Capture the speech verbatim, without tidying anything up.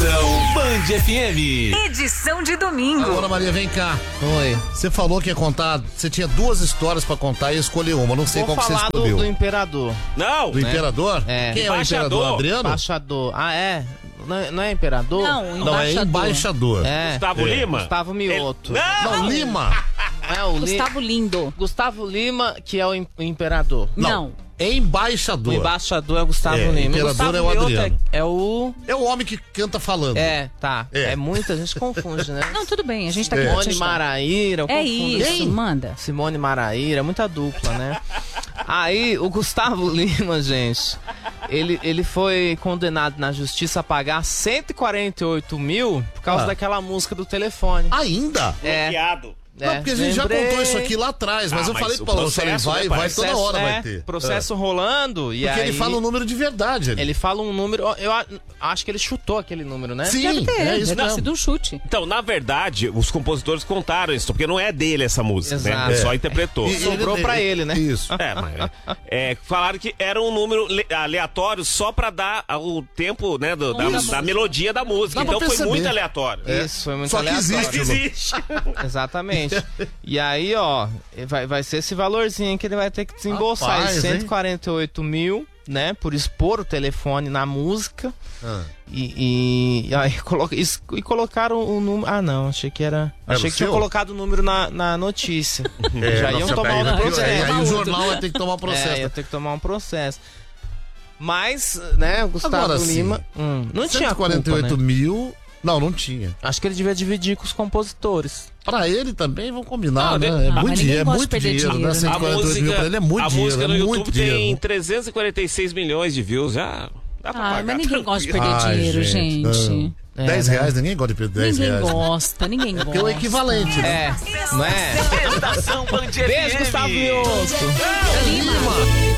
Moção Band F M. Edição de domingo. Agora, Maria, vem cá. Oi. Você falou que ia contar, você tinha duas histórias pra contar e escolheu uma. Não sei Vou qual que você falar do, escolheu. do imperador. Não! Do imperador? É. Quem é o Embaixador. imperador, Adriano? Embaixador. Ah, é? Não, é- não é imperador? Não, Não, é embaixador. É. Gustavo Lima? Gustavo Mioto. Ele- Não! Não, Lima. É o Li- Gustavo Lindo. Gustavo Lima, que é o, im- o imperador. Não. O Embaixador. embaixador é o Gustavo É, Lima. imperador Gustavo é o Mioto Adriano. É, é o... É o homem que canta falando. É, tá. É. É, muita gente confunde, né? Não, tudo bem, a gente tá aqui pra te Simone ajudar. Maraíra. eu É confundo. isso, Quem? manda. Simone Maraíra, muita dupla, né? Aí, o Gustavo Lima, gente, ele, ele foi condenado na justiça a pagar cento e quarenta e oito mil por causa Ah. daquela música do telefone. Ainda? É, Bloqueado. Não, porque a gente já lembrei. contou isso aqui lá atrás, mas Ah, eu mas falei o pro Paulo, eu falei, processo, vai, né, vai parece? toda hora é, vai ter. processo rolando e Porque aí ele fala o número de verdade ali. ele fala um número, eu a- acho que ele chutou aquele número, né? Sim, Deve ter, é isso deve ter mesmo. sido um chute. Então, na verdade, os compositores contaram isso, porque não é dele essa música, né? Exato. Ele só É. interpretou. E- Sobrou pra ele, né? Isso. É, mas, é, falaram que era um número le- aleatório só pra dar o tempo, né, do- da, Isso. da melodia da música. Dá pra Então foi perceber. muito aleatório. Isso, foi muito Só que aleatório. existe. Existe. Exatamente. E aí, ó, vai, vai ser esse valorzinho que ele vai ter que desembolsar. Rapaz, aí, cento e quarenta e oito mil, né? Por expor o telefone na música. Ah. E, e, e aí coloca, isso- e colocaram o número. Ah, não, achei que era. Era achei o que tinha seu? colocado o número na, na notícia. É, Já iam nossa, tomar aí, outro aí, processo. aí, aí o jornal vai ter que tomar um É, processo. ia ter que tomar um processo. Mas, né, o Gustavo Agora sim, Lima. hum, não tinha cento e quarenta e culpa, oito né? mil. Não, não tinha. Acho que ele devia dividir com os compositores. Pra ele também, vamos combinar, Não, né? de- É Ah, muito mas ninguém dinheiro, é gosta de muito perder dinheiro, dinheiro, né? né? cento e A quarenta e oito mil música, pra ele é muito a dinheiro, música é no muito YouTube dinheiro. tem trezentos e quarenta e seis milhões de views, já dá pra Ah, pagar. mas ninguém gosta de tranquilo. perder Ai, dinheiro, gente, gente. É, dez né? reais, ninguém gosta de perder dez Ninguém reais. gosta, ninguém gosta. Porque é o equivalente, né? É, não é? Estação Band F M. Beijo, Gustavo Mioto. Lima.